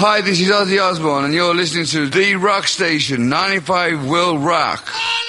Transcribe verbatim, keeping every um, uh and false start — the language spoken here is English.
Hi, this is Ozzy Osbourne, and you're listening to The Rock Station, ninety-five Will Rock.